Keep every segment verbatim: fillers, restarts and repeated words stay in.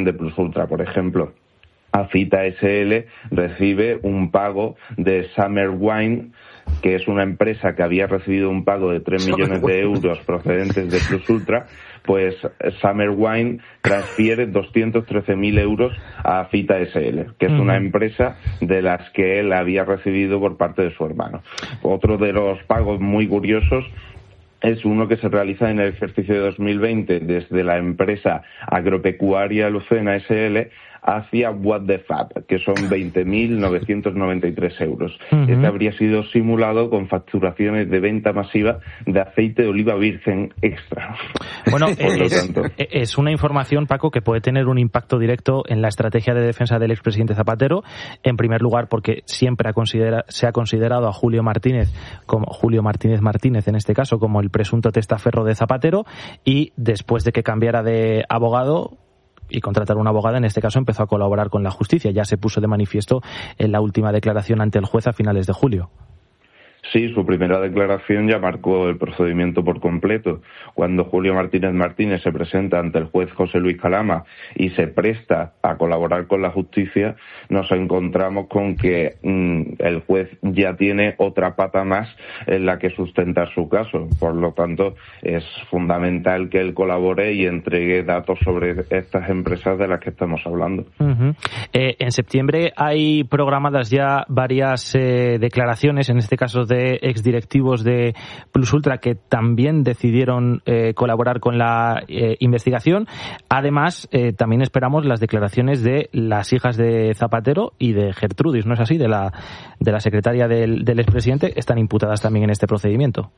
de Plus Ultra. Por ejemplo, Afita S L recibe un pago de Summer Wine, que es una empresa que había recibido un pago de tres millones de euros procedentes de Plus Ultra. Pues Summer Wine transfiere doscientos trece mil euros a Afita S L, que es uh-huh. una empresa de las que él había recibido por parte de su hermano. Otro de los pagos muy curiosos es uno que se realiza en el ejercicio de dos mil veinte desde la empresa agropecuaria Lucena S L hacia What the Fab, que son veinte mil novecientos noventa y tres euros. Uh-huh. Este habría sido simulado con facturaciones de venta masiva de aceite de oliva virgen extra. Bueno, es, es una información, Paco, que puede tener un impacto directo en la estrategia de defensa del expresidente Zapatero. En primer lugar, porque siempre ha considera, se ha considerado a Julio Martínez, como Julio Martínez Martínez en este caso, como el presunto testaferro de Zapatero, y después de que cambiara de abogado y contratar a una abogada, en este caso empezó a colaborar con la justicia. Ya se puso de manifiesto en la última declaración ante el juez a finales de julio. Sí, su primera declaración ya marcó el procedimiento por completo. Cuando Julio Martínez Martínez se presenta ante el juez José Luis Calama y se presta a colaborar con la justicia, nos encontramos con que mmm, el juez ya tiene otra pata más en la que sustentar su caso. Por lo tanto, es fundamental que él colabore y entregue datos sobre estas empresas de las que estamos hablando. Uh-huh. Eh, en septiembre hay programadas ya varias eh, declaraciones, en este caso de exdirectivos de Plus Ultra, que también decidieron eh, colaborar con la eh, investigación. Además, eh, también esperamos las declaraciones de las hijas de Zapatero y de Gertrudis, ¿no es así? De la, de la secretaria del, del expresidente, están imputadas también en este procedimiento.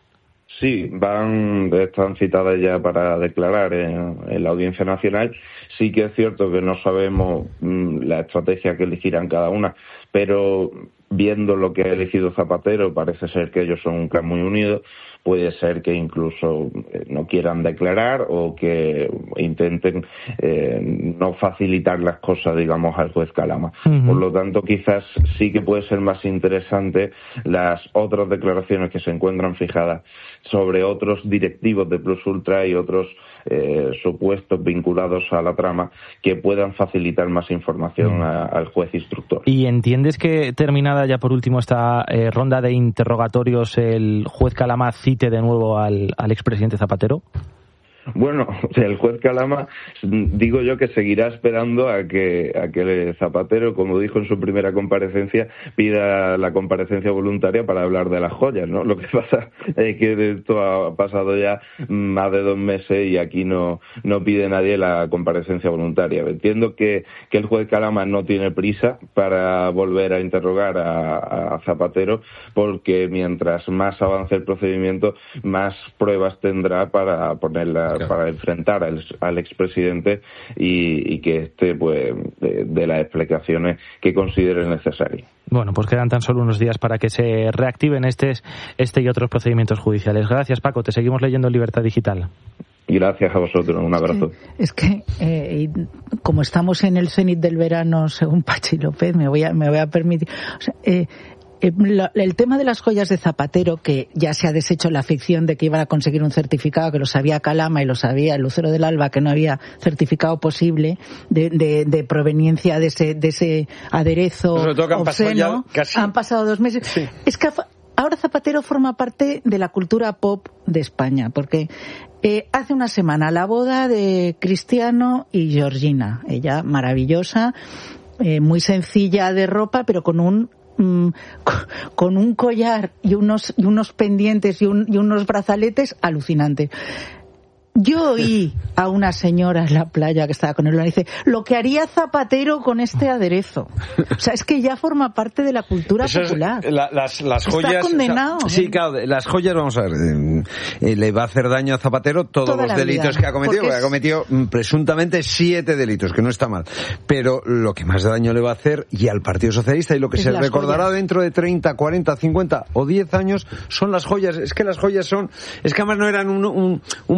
Sí, van, están citadas ya para declarar en, en la Audiencia Nacional. Sí que es cierto que no sabemos mmm, la estrategia que elegirán cada una, pero viendo lo que ha elegido Zapatero, parece ser que ellos son un clan muy unido. Puede ser que incluso no quieran declarar o que intenten eh, no facilitar las cosas, digamos, al juez Calama. Uh-huh. Por lo tanto, quizás sí que puede ser más interesante las otras declaraciones que se encuentran fijadas sobre otros directivos de Plus Ultra y otros eh, supuestos vinculados a la trama que puedan facilitar más información a, al juez instructor. ¿Y entiendes que, terminada ya por último esta eh, ronda de interrogatorios, el juez Calama cite de nuevo al, al expresidente Zapatero? Bueno, el juez Calama, digo yo que seguirá esperando a que a que Zapatero, como dijo en su primera comparecencia, pida la comparecencia voluntaria para hablar de las joyas, ¿no? Lo que pasa es que esto ha pasado ya más de dos meses y aquí no no pide nadie la comparecencia voluntaria. Entiendo que, que el juez Calama no tiene prisa para volver a interrogar a, a Zapatero, porque mientras más avance el procedimiento, más pruebas tendrá para ponerla para enfrentar al, al expresidente y, y que éste pues de, de las explicaciones que considere necesarias. Bueno, pues quedan tan solo unos días para que se reactiven este, este y otros procedimientos judiciales. Gracias, Paco. Te seguimos leyendo en Libertad Digital. Y gracias a vosotros. Un abrazo. Es que, es que eh, como estamos en el cenit del verano, según Pachi López, me voy a, me voy a permitir... O sea, eh, el tema de las joyas de Zapatero, que ya se ha deshecho la ficción de que iban a conseguir un certificado, que lo sabía Calama y lo sabía el Lucero del Alba, que no había certificado posible de, de, de proveniencia de ese, de ese aderezo obsceno. Han pasado, casi... han pasado dos meses. Sí. Es que ahora Zapatero forma parte de la cultura pop de España, porque eh, hace una semana la boda de Cristiano y Georgina, ella maravillosa, eh, muy sencilla de ropa, pero con un con un collar y unos y unos pendientes y, un, y unos brazaletes alucinantes. Yo oí a una señora en la playa que estaba con él y dice, lo que haría Zapatero con este aderezo. O sea, es que ya forma parte de la cultura Eso popular. Es, la, las, las joyas... Está condenado. O sea, sí, claro, las joyas, vamos a ver, eh, le va a hacer daño a Zapatero todos Toda los delitos vida, que ha cometido, porque es... ha cometido presuntamente siete delitos, que no está mal. Pero lo que más daño le va a hacer, y al Partido Socialista, y lo que es se recordará joyas. Dentro de treinta, cuarenta, cincuenta o diez años, son las joyas. Es que las joyas son... Es que además no eran un, un, un brillante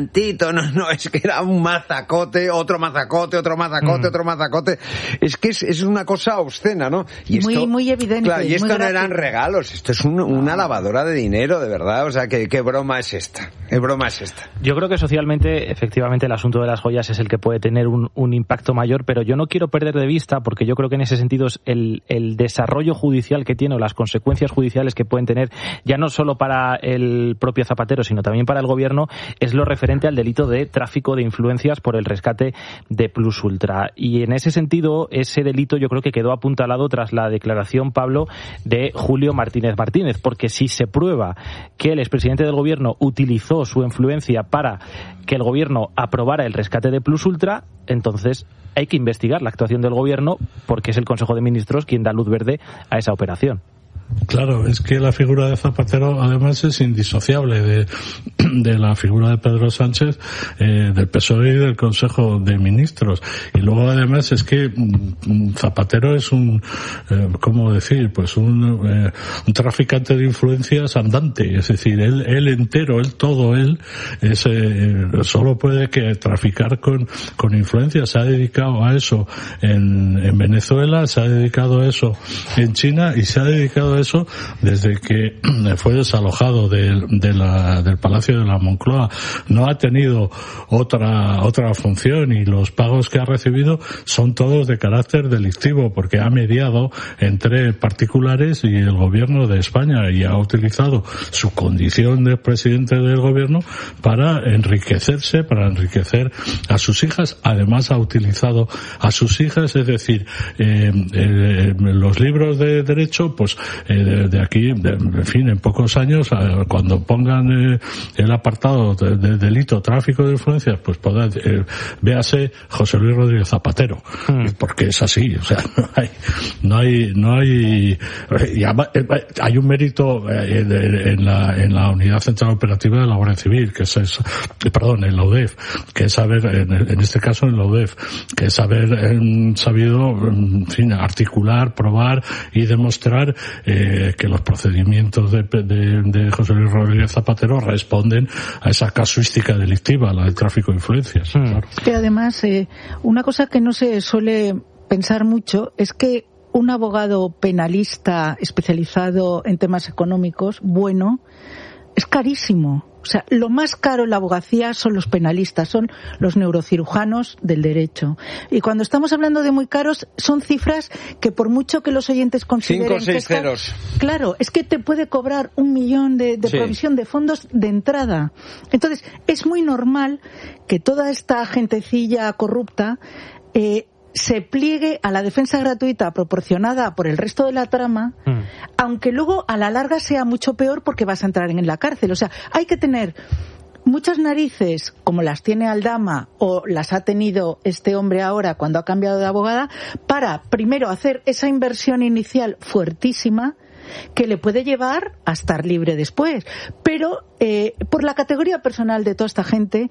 tantito, no, no, es que era un mazacote, otro mazacote, otro mazacote, mm. otro mazacote. Es que es, es una cosa obscena, ¿no? Y esto, muy, muy evidente. Claro, y esto no gráfico. Eran regalos, esto es un, una lavadora de dinero, de verdad. O sea, ¿qué, qué broma es esta? ¿Qué broma es esta? Yo creo que socialmente, efectivamente, el asunto de las joyas es el que puede tener un, un impacto mayor, pero yo no quiero perder de vista, porque yo creo que en ese sentido es el, el desarrollo judicial que tiene o las consecuencias judiciales que pueden tener, ya no solo para el propio Zapatero, sino también para el gobierno, es lo referente al delito de tráfico de influencias por el rescate de Plus Ultra. Y en ese sentido, ese delito yo creo que quedó apuntalado tras la declaración, Pablo, de Julio Martínez Martínez, porque si se prueba que el expresidente del gobierno utilizó su influencia para que el gobierno aprobara el rescate de Plus Ultra, entonces hay que investigar la actuación del gobierno, porque es el Consejo de Ministros quien da luz verde a esa operación. Claro, es que la figura de Zapatero además es indisociable de, de la figura de Pedro Sánchez, eh, del P S O E y del Consejo de Ministros. Y luego además es que mm, Zapatero es un, eh, ¿cómo decir? Pues un, eh, un traficante de influencias andante. Es decir, él, él entero, él todo, él, es, eh, solo puede que traficar con, con influencias. Se ha dedicado a eso en, en Venezuela, se ha dedicado a eso en China y se ha dedicado a eso desde que fue desalojado de, de la, del Palacio de la Moncloa. No ha tenido otra otra función y los pagos que ha recibido son todos de carácter delictivo, porque ha mediado entre particulares y el gobierno de España y ha utilizado su condición de presidente del gobierno para enriquecerse, para enriquecer a sus hijas. Además ha utilizado a sus hijas, es decir, eh, eh, los libros de derecho, pues Eh, de, de aquí, de, en fin, en pocos años, eh, cuando pongan eh, el apartado de, de delito tráfico de influencias, pues podrá, eh, véase José Luis Rodríguez Zapatero, mm. porque es así, o sea, no hay, no hay, no hay, y además, eh, hay un mérito eh, de, en la en la Unidad Central Operativa de la Guardia Civil, que es, es perdón, en la U D E F, que es haber, en, en este caso en la U D E F, que es haber eh, sabido, en fin, articular, probar y demostrar Eh, que los procedimientos de, de, de José Luis Rodríguez Zapatero responden a esa casuística delictiva, la del tráfico de influencias. Mm. Claro. Que además, eh, una cosa que no se suele pensar mucho es que un abogado penalista especializado en temas económicos, bueno, es carísimo. O sea, lo más caro en la abogacía son los penalistas, son los neurocirujanos del derecho. Y cuando estamos hablando de muy caros, son cifras que por mucho que los oyentes consideren... Cinco o seis que ceros. Está, claro, es que te puede cobrar un millón de, de sí. provisión de fondos de entrada. Entonces, es muy normal que toda esta gentecilla corrupta... Eh, se pliegue a la defensa gratuita proporcionada por el resto de la trama, mm. aunque luego a la larga sea mucho peor porque vas a entrar en la cárcel. O sea, hay que tener muchas narices, como las tiene Aldama o las ha tenido este hombre ahora cuando ha cambiado de abogada, para primero hacer esa inversión inicial fuertísima que le puede llevar a estar libre después. Pero eh, por la categoría personal de toda esta gente,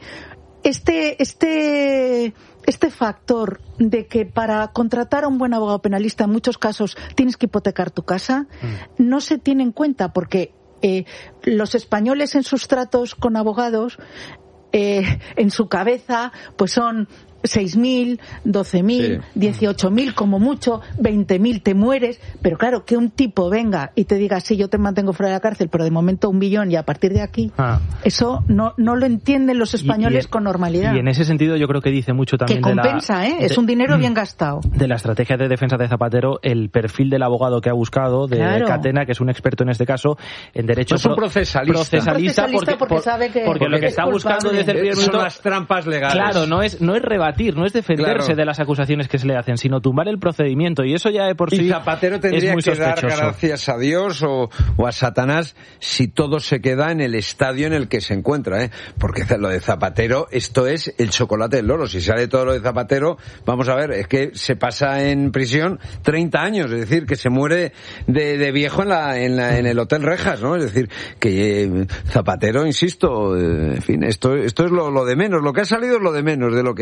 este este este factor de que para contratar a un buen abogado penalista en muchos casos tienes que hipotecar tu casa, mm. no se tiene en cuenta, porque eh, los españoles en sus tratos con abogados, eh, en su cabeza, pues son seis mil, doce mil, sí. dieciocho mil como mucho, veinte mil, te mueres. Pero claro, que un tipo venga y te diga, sí, yo te mantengo fuera de la cárcel, pero de momento un billón y a partir de aquí, ah. eso no no lo entienden los españoles y, y, con normalidad. Y en ese sentido yo creo que dice mucho también que compensa, de la, ¿eh? Es de, un dinero bien gastado. De la estrategia de defensa de Zapatero, el perfil del abogado que ha buscado, de claro. Catena, que es un experto en este caso, en derecho... Es un procesalista. Procesalista, procesalista porque, porque, sabe que... Porque, porque lo que está buscando desde el primer minuto... Son las trampas legales. Claro, no es, no es rebatir, no es defender de las acusaciones que se le hacen, sino tumbar el procedimiento, y eso ya de por sí y Zapatero tendría es muy que sospechoso. Dar gracias a Dios o, o a Satanás si todo se queda en el estadio en el que se encuentra, ¿eh? Porque lo de Zapatero, esto es el chocolate del loro. Si sale todo lo de Zapatero, vamos a ver, es que se pasa en prisión treinta años, es decir, que se muere de, de viejo en la, en la en el Hotel Rejas, ¿no? Es decir, que eh, Zapatero, insisto, eh, en fin, esto esto es lo, lo de menos, lo que ha salido es lo de menos de lo que hay.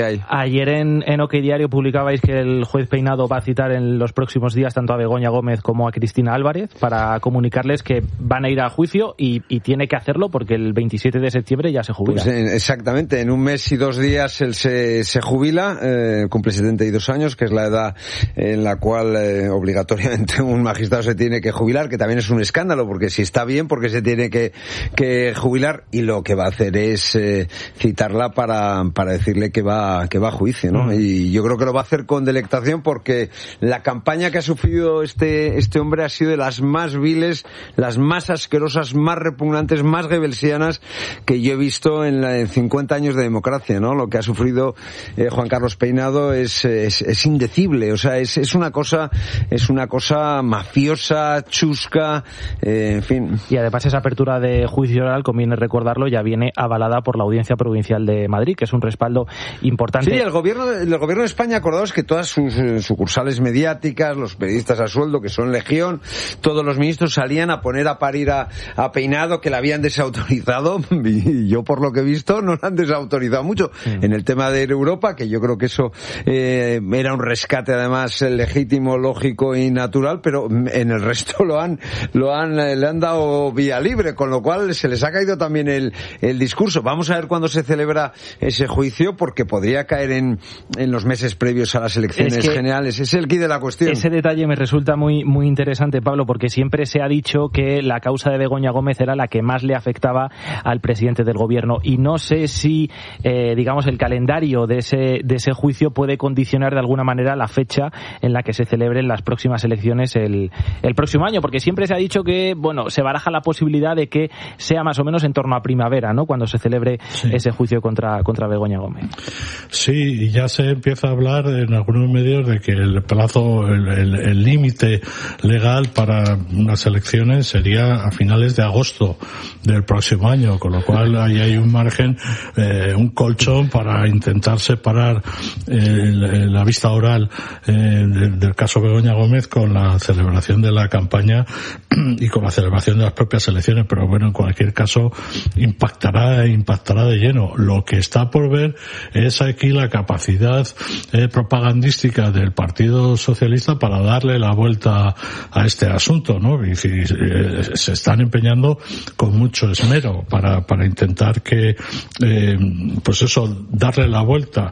Ayer en, en OK Diario publicabais que el juez Peinado va a citar en los próximos días tanto a Begoña Gómez como a Cristina Álvarez para comunicarles que van a ir a juicio y, y tiene que hacerlo porque el veintisiete de septiembre ya se jubila. Pues, eh, exactamente, en un mes y dos días él se, se jubila, eh, cumple setenta y dos años, que es la edad en la cual eh, obligatoriamente un magistrado se tiene que jubilar, que también es un escándalo, porque si está bien, porque se tiene que, que jubilar, y lo que va a hacer es eh, citarla para, para decirle que va, que va a juicio, ¿no? Mm. Y yo creo que lo va a hacer con delectación, porque la campaña que ha sufrido este, este hombre ha sido de las más viles, las más asquerosas, más repugnantes, más goebbelsianas que yo he visto en, la, en cincuenta años de democracia, ¿no? Lo que ha sufrido eh, Juan Carlos Peinado es, es, es indecible, o sea, es, es una cosa, es una cosa mafiosa, chusca, eh, en fin. Y además esa apertura de juicio oral, conviene recordarlo, ya viene avalada por la Audiencia Provincial de Madrid, que es un respaldo importante. Sí, el gobierno, el gobierno de España, acordaos que todas sus eh, sucursales mediáticas, los periodistas a sueldo, que son legión, todos los ministros salían a poner a parir a, a Peinado, que la habían desautorizado, y yo por lo que he visto no la han desautorizado mucho. Mm. En el tema de Europa, que yo creo que eso eh, era un rescate además legítimo, lógico y natural, pero en el resto lo han, lo han, le han dado vía libre, con lo cual se les ha caído también el, el discurso. Vamos a ver cuándo se celebra ese juicio, porque podría caer en, en los meses previos a las elecciones es generales. Ese es el quid de la cuestión. Ese detalle me resulta muy, muy interesante, Pablo, porque siempre se ha dicho que la causa de Begoña Gómez era la que más le afectaba al presidente del gobierno, y no sé si, eh, digamos, el calendario de ese, de ese juicio puede condicionar de alguna manera la fecha en la que se celebren las próximas elecciones el, el próximo año, porque siempre se ha dicho que, bueno, se baraja la posibilidad de que sea más o menos en torno a primavera, ¿no?, cuando se celebre sí. ese juicio contra, contra Begoña Gómez. Sí, y ya se empieza a hablar en algunos medios de que el plazo, el límite legal para unas elecciones sería a finales de agosto del próximo año, con lo cual ahí hay un margen, eh, un colchón para intentar separar eh, la vista oral eh, del, del caso Begoña Gómez con la celebración de la campaña y con la celebración de las propias elecciones, pero bueno, en cualquier caso impactará, impactará de lleno. Lo que está por ver es aquí la capacidad eh, propagandística del Partido Socialista para darle la vuelta a este asunto, ¿no? Y, y eh, se están empeñando con mucho esmero para, para intentar que, eh, pues eso, darle la vuelta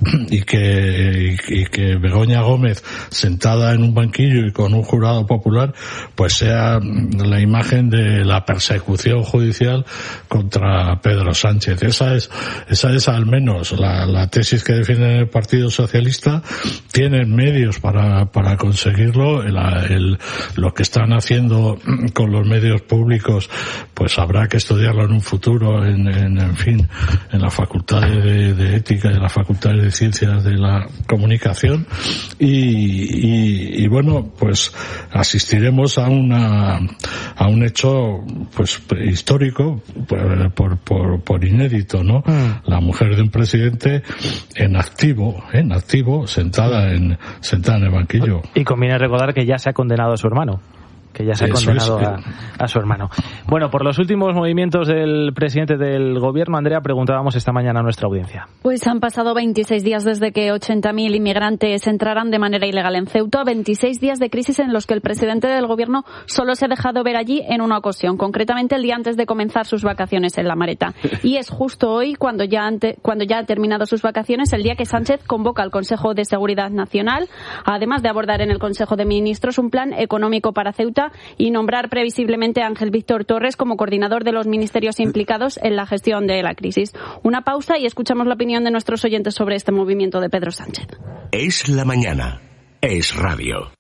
y que, y, y que Begoña Gómez, sentada en un banquillo y con un jurado popular, pues sea la imagen de la persecución judicial contra Pedro Sánchez. Esa es, esa es al menos la, la tesis que defiende el Partido Socialista. Tienen medios para, para conseguirlo. El, el, lo que están haciendo con los medios públicos, pues habrá que estudiarlo en un futuro, en, en, en fin, en la Facultad de, de Ética y en la Facultad de Ciencias de la Comunicación. Y, y, y bueno, pues asistiremos a una, a un hecho, pues, histórico, por, por, por, por inédito, ¿no? Mm. La mujer de un presidente en activo, en activo, sentada en, sentada en el banquillo. Y conviene recordar que ya se ha condenado a su hermano. que ya se ha Eso condenado es, a, a su hermano. Bueno, por los últimos movimientos del presidente del gobierno, Andrea, preguntábamos esta mañana a nuestra audiencia. Pues han pasado veintiséis días desde que ochenta mil inmigrantes entraran de manera ilegal en Ceuta, veintiséis días de crisis en los que el presidente del gobierno solo se ha dejado ver allí en una ocasión, concretamente el día antes de comenzar sus vacaciones en La Mareta. Y es justo hoy, cuando ya, ante, cuando ya ha terminado sus vacaciones, el día que Sánchez convoca al Consejo de Seguridad Nacional, además de abordar en el Consejo de Ministros un plan económico para Ceuta y nombrar previsiblemente a Ángel Víctor Torres como coordinador de los ministerios implicados en la gestión de la crisis. Una pausa y escuchamos la opinión de nuestros oyentes sobre este movimiento de Pedro Sánchez. Es la mañana. Es radio.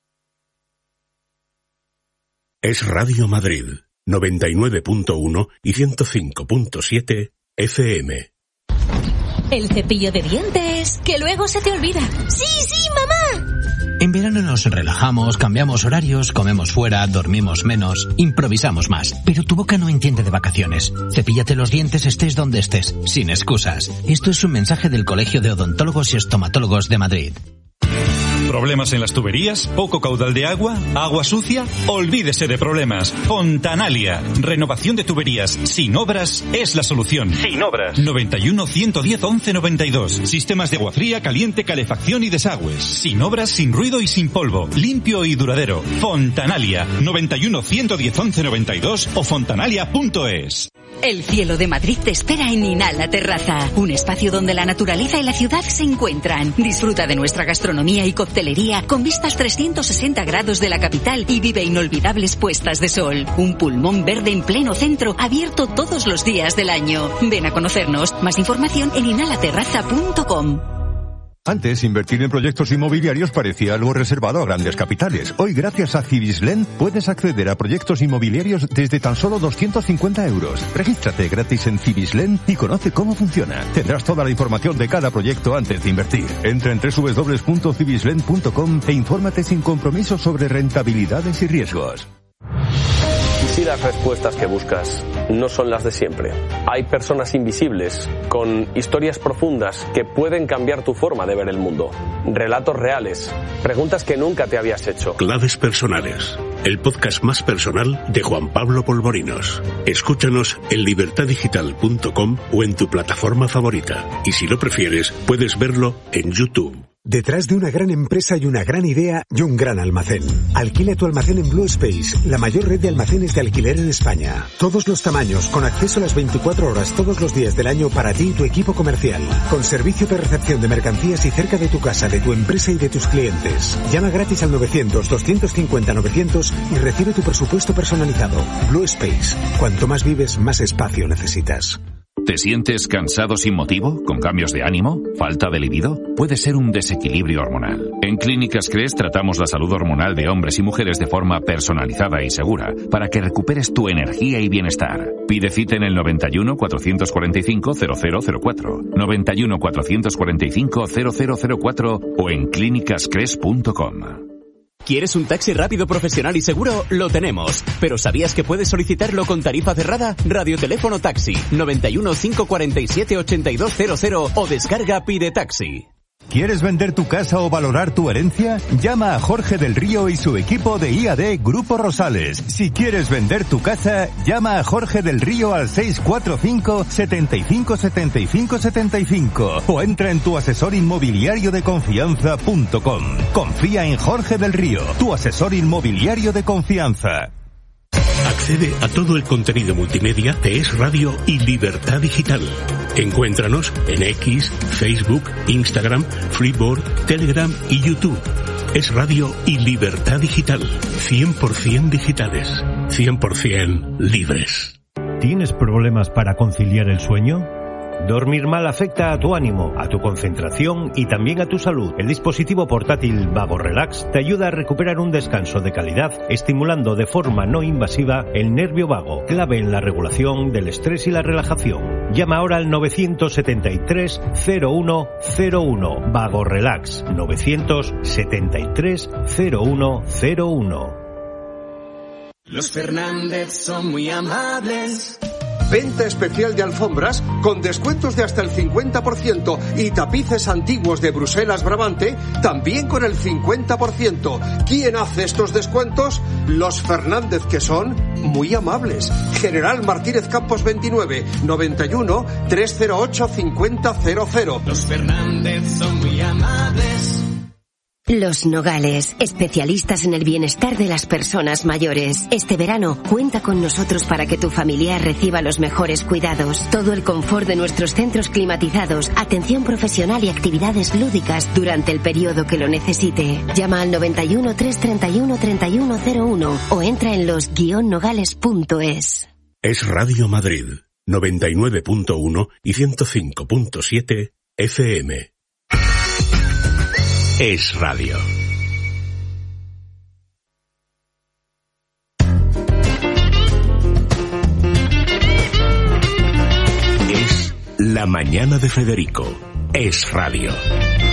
Es Radio Madrid, noventa y nueve punto uno y ciento cinco punto siete F M. El cepillo de dientes, que luego se te olvida. ¡Sí, sí, mamá! En verano nos relajamos, cambiamos horarios, comemos fuera, dormimos menos, improvisamos más. Pero tu boca no entiende de vacaciones. Cepíllate los dientes estés donde estés, sin excusas. Esto es un mensaje del Colegio de Odontólogos y Estomatólogos de Madrid. ¿Problemas en las tuberías? ¿Poco caudal de agua? ¿Agua sucia? Olvídese de problemas. Fontanalia. Renovación de tuberías sin obras es la solución. Sin obras. noventa y uno, ciento diez, once noventa y dos. Sistemas de agua fría, caliente, calefacción y desagües. Sin obras, sin ruido y sin polvo. Limpio y duradero. Fontanalia. noventa y uno, ciento diez, once noventa y dos o fontanalia punto es. El cielo de Madrid te espera en Inhala Terraza, un espacio donde la naturaleza y la ciudad se encuentran. Disfruta de nuestra gastronomía y coctelería con vistas trescientos sesenta grados de la capital y vive inolvidables puestas de sol. Un pulmón verde en pleno centro, abierto todos los días del año. Ven a conocernos. Más información en inhala terraza punto com. Antes, invertir en proyectos inmobiliarios parecía algo reservado a grandes capitales. Hoy, gracias a Cibislen, puedes acceder a proyectos inmobiliarios desde tan solo doscientos cincuenta euros. Regístrate gratis en Cibislen y conoce cómo funciona. Tendrás toda la información de cada proyecto antes de invertir. Entra en doble u doble u doble u punto cibislen punto com e infórmate sin compromiso sobre rentabilidades y riesgos. Si las respuestas que buscas no son las de siempre, hay personas invisibles con historias profundas que pueden cambiar tu forma de ver el mundo. Relatos reales, preguntas que nunca te habías hecho. Claves personales, el podcast más personal de Juan Pablo Polvorinos. Escúchanos en libertad digital punto com o en tu plataforma favorita. Y si lo prefieres, puedes verlo en YouTube. Detrás de una gran empresa hay una gran idea y un gran almacén. Alquila tu almacén en Blue Space, la mayor red de almacenes de alquiler en España. Todos los tamaños, con acceso a las veinticuatro horas todos los días del año para ti y tu equipo comercial. Con servicio de recepción de mercancías y cerca de tu casa, de tu empresa y de tus clientes. Llama gratis al novecientos, doscientos cincuenta, novecientos y recibe tu presupuesto personalizado. Blue Space. Cuanto más vives, más espacio necesitas. ¿Te sientes cansado sin motivo? ¿Con cambios de ánimo? ¿Falta de libido? Puede ser un desequilibrio hormonal. En Clínicas Cres tratamos la salud hormonal de hombres y mujeres de forma personalizada y segura para que recuperes tu energía y bienestar. Pide cita en el noventa y uno, cuatrocientos cuarenta y cinco, cero cero cero cuatro, noventa y uno, cuatrocientos cuarenta y cinco, cero cero cero cuatro o en clínicas cres punto com. ¿Quieres un taxi rápido, profesional y seguro? Lo tenemos. ¿Pero sabías que puedes solicitarlo con tarifa cerrada? Radioteléfono Taxi, noventa y uno, cinco cuarenta y siete, ochenta y dos cero cero o descarga Pide Taxi. ¿Quieres vender tu casa o valorar tu herencia? Llama a Jorge del Río y su equipo de I A D Grupo Rosales. Si quieres vender tu casa, llama a Jorge del Río al seis cuatro cinco, setenta y cinco, setenta y cinco, setenta y cinco o entra en tu asesor inmobiliario de confianza punto com. Confía en Jorge del Río, tu asesor inmobiliario de confianza. Accede a todo el contenido multimedia de Es Radio y Libertad Digital. Encuéntranos en X, Facebook, Instagram, Freeboard, Telegram y YouTube. Es Radio y Libertad Digital. cien por ciento digitales. cien por ciento libres. ¿Tienes problemas para conciliar el sueño? Dormir mal afecta a tu ánimo, a tu concentración y también a tu salud. El dispositivo portátil Vago Relax te ayuda a recuperar un descanso de calidad, estimulando de forma no invasiva el nervio vago, clave en la regulación del estrés y la relajación. Llama ahora al novecientos setenta y tres, cero uno cero uno. Vago Relax, novecientos setenta y tres, cero uno cero uno. Los Fernández son muy amables. Venta especial de alfombras con descuentos de hasta el cincuenta por ciento y tapices antiguos de Bruselas Brabante también con el cincuenta por ciento. ¿Quién hace estos descuentos? Los Fernández, que son muy amables. General Martínez Campos veintinueve, noventa y uno, trescientos ocho, cincuenta cero cero. Los Fernández son muy amables. Los Nogales, especialistas en el bienestar de las personas mayores. Este verano, cuenta con nosotros para que tu familiar reciba los mejores cuidados. Todo el confort de nuestros centros climatizados, atención profesional y actividades lúdicas durante el periodo que lo necesite. Llama al noventa y uno, trescientos treinta y uno, treinta y uno cero uno o entra en los guion nogales punto es. Es Radio Madrid, noventa y nueve punto uno y ciento cinco punto siete F M. Es Radio. Es la mañana de Federico. Es Radio.